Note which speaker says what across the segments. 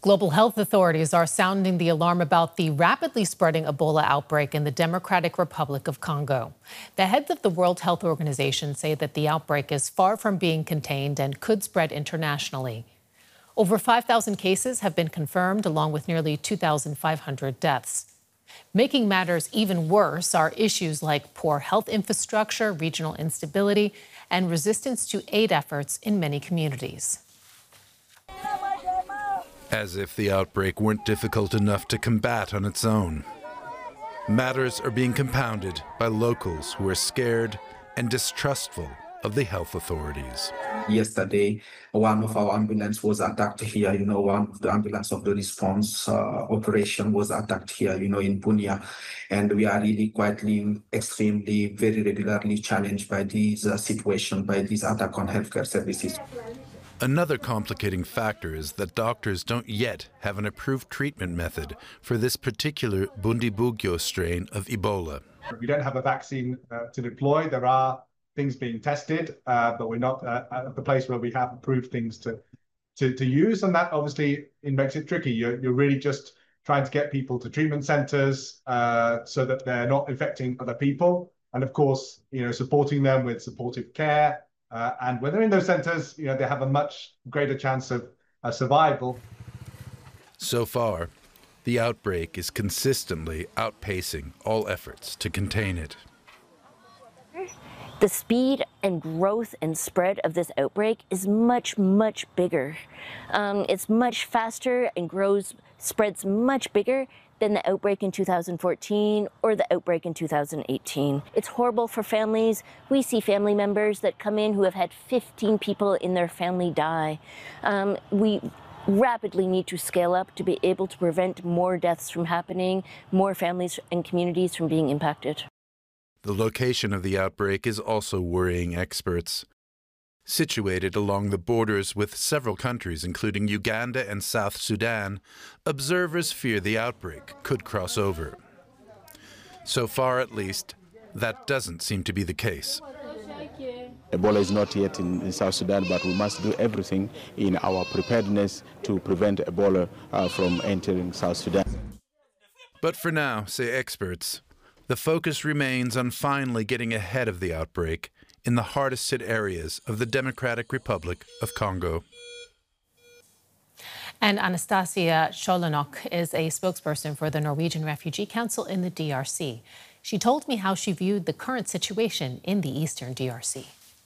Speaker 1: Global health authorities are sounding the alarm about the rapidly spreading Ebola outbreak in the Democratic Republic of Congo. The heads of the World Health Organization say that the outbreak is far from being contained and could spread internationally. Over 5,000 cases have been confirmed, along with nearly 2,500 deaths. Making matters even worse are issues like poor health infrastructure, regional instability, and resistance to aid efforts in many communities.
Speaker 2: As if the outbreak weren't difficult enough to combat on its own. Matters are being compounded by locals who are scared and distrustful of the health authorities.
Speaker 3: Yesterday, one of our ambulances was attacked here. One of the ambulance of the response operation was attacked here, in Bunia. And we are really extremely, very regularly challenged by this situation, by this attack on healthcare services.
Speaker 2: Another complicating factor is that doctors don't yet have an approved treatment method for this particular Bundibugyo strain of Ebola.
Speaker 4: We don't have a vaccine to deploy. There are things being tested, but we're not at the place where we have approved things to use. And that obviously makes it tricky. You're really just trying to get people to treatment centers so that they're not infecting other people. And of course, supporting them with supportive care. And when they're in those centers, they have a much greater chance of survival.
Speaker 2: So far, the outbreak is consistently outpacing all efforts to contain it.
Speaker 5: The speed and growth and spread of this outbreak is much, much bigger. It's much faster and spreads much bigger than the outbreak in 2014 or the outbreak in 2018. It's horrible for families. We see family members that come in who have had 15 people in their family die. We rapidly need to scale up to be able to prevent more deaths from happening, more families and communities from being impacted.
Speaker 2: The location of the outbreak is also worrying experts. Situated along the borders with several countries, including Uganda and South Sudan, observers fear the outbreak could cross over. So far, at least, that doesn't seem to be the case.
Speaker 6: Ebola is not yet in South Sudan, but we must do everything in our preparedness to prevent Ebola from entering South Sudan.
Speaker 2: But for now, say experts, the focus remains on finally getting ahead of the outbreak in the hardest hit areas of the Democratic Republic of Congo.
Speaker 1: And Anastasia Sholonok is a spokesperson for the Norwegian Refugee Council in the DRC. She told me how she viewed the current situation in the eastern DRC.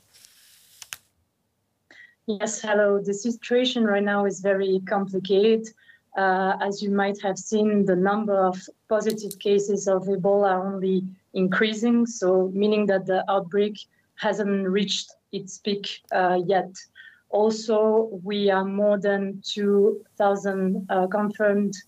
Speaker 7: Yes, hello. The situation right now is very complicated. As you might have seen, the number of positive cases of Ebola are only increasing, so meaning that the outbreak hasn't reached its peak yet. Also, we are more than 2,000 confirmed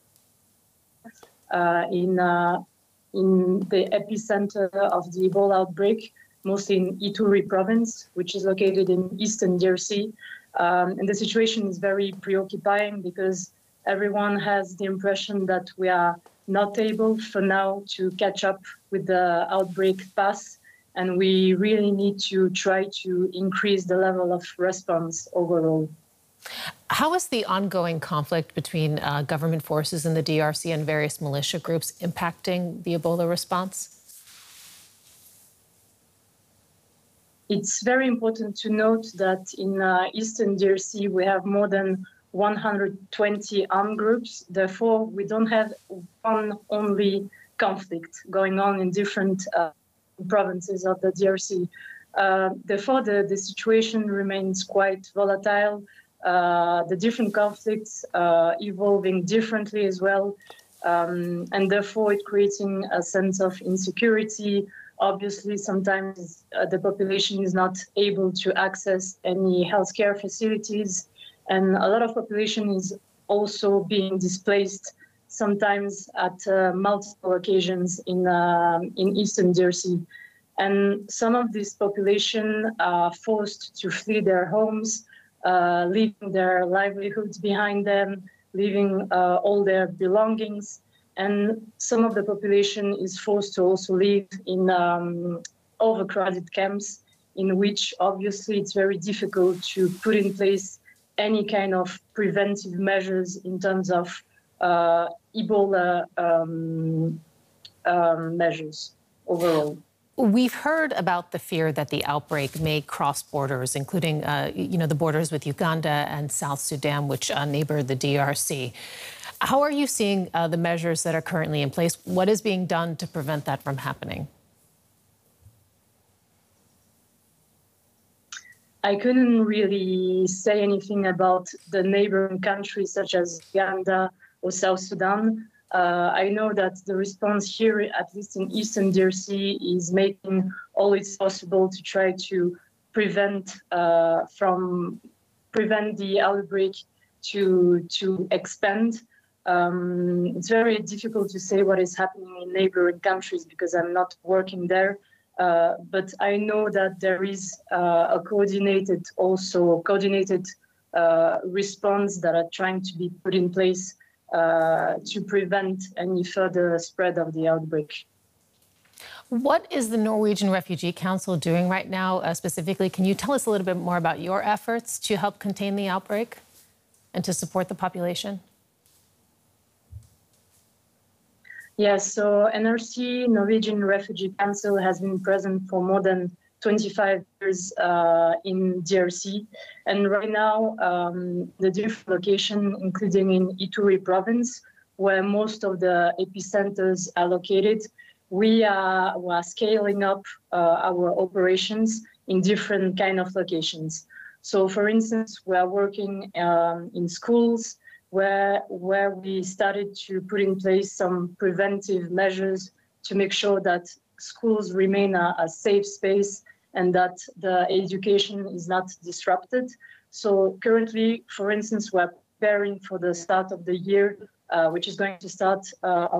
Speaker 7: in the epicenter of the Ebola outbreak, mostly in Ituri province, which is located in eastern DRC. And the situation is very preoccupying because everyone has the impression that we are not able for now to catch up with the outbreak path. And we really need to try to increase the level of response overall.
Speaker 1: How is the ongoing conflict between government forces in the DRC and various militia groups impacting the Ebola response?
Speaker 7: It's very important to note that in eastern DRC, we have more than 120 armed groups. Therefore, we don't have one only conflict going on in different provinces of the DRC. Therefore, the situation remains quite volatile. The different conflicts evolving differently as well. And therefore, it creating a sense of insecurity. Obviously, sometimes the population is not able to access any healthcare facilities. And a lot of population is also being displaced, sometimes at multiple occasions in eastern DRC. And some of this population are forced to flee their homes, leaving their livelihoods behind them, leaving all their belongings. And some of the population is forced to also live in overcrowded camps, in which obviously it's very difficult to put in place any kind of preventive measures in terms of Ebola measures overall.
Speaker 1: We've heard about the fear that the outbreak may cross borders, including, the borders with Uganda and South Sudan, which neighbor the DRC. How are you seeing the measures that are currently in place? What is being done to prevent that from happening?
Speaker 7: I couldn't really say anything about the neighboring countries such as Uganda or South Sudan. I know that the response here, at least in Eastern DRC, is making all it's possible to try to prevent the outbreak to expand. It's very difficult to say what is happening in neighboring countries because I'm not working there. But I know that there is a coordinated response that are trying to be put in place to prevent any further spread of the outbreak.
Speaker 1: What is the Norwegian Refugee Council doing right now specifically? Can you tell us a little bit more about your efforts to help contain the outbreak and to support the population?
Speaker 7: Yes, so NRC, Norwegian Refugee Council, has been present for more than 25 years in DRC. And right now, the different locations, including in Ituri province, where most of the epicenters are located, we are scaling up our operations in different kind of locations. So for instance, we are working in schools, where we started to put in place some preventive measures to make sure that schools remain a safe space and that the education is not disrupted. So currently, for instance, we're preparing for the start of the year, which is going to start on